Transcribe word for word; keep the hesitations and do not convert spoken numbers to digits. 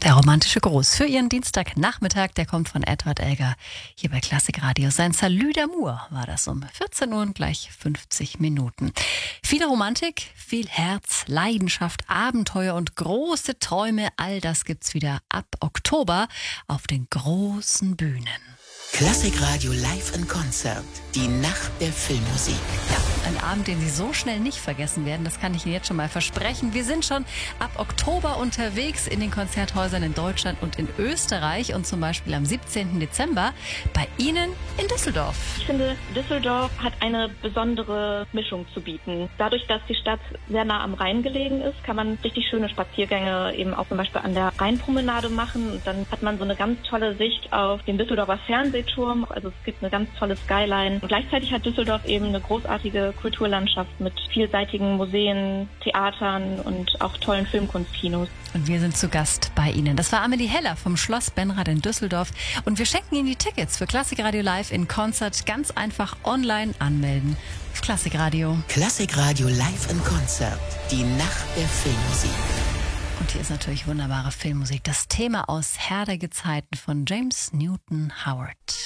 Der romantische Gruß für Ihren Dienstagnachmittag, der kommt von Edward Elgar hier bei Klassik Radio. Sein Salut d'amour war das um vierzehn Uhr und gleich fünfzig Minuten. Viel Romantik, viel Herz, Leidenschaft, Abenteuer und große Träume, all das gibt's wieder ab Oktober auf den großen Bühnen. Klassik Radio live in Konzert. Die Nacht der Filmmusik. Ja, ein Abend, den Sie so schnell nicht vergessen werden, das kann ich Ihnen jetzt schon mal versprechen. Wir sind schon ab Oktober unterwegs in den Konzerthäusern in Deutschland und in Österreich und zum Beispiel am siebzehnten Dezember bei Ihnen in Düsseldorf. Ich finde, Düsseldorf hat eine besondere Mischung zu bieten. Dadurch, dass die Stadt sehr nah am Rhein gelegen ist, kann man richtig schöne Spaziergänge eben auch zum Beispiel an der Rheinpromenade machen. Und dann hat man so eine ganz tolle Sicht auf den Düsseldorfer Fernsehturm. Also es gibt eine ganz tolle Skyline. Und gleichzeitig hat Düsseldorf eben eine großartige Kulturlandschaft mit vielseitigen Museen, Theatern und auch tollen Filmkunstkinos. Und wir sind zu Gast bei Ihnen. Das war Amelie Heller vom Schloss Benrath in Düsseldorf. Und wir schenken Ihnen die Tickets für Klassik Radio Live in Konzert. Ganz einfach online anmelden auf Klassik Radio. Klassik Radio live in Konzert. Die Nacht der Filmmusik. Und hier ist natürlich wunderbare Filmmusik. Das Thema aus Herr der Gezeiten von James Newton Howard.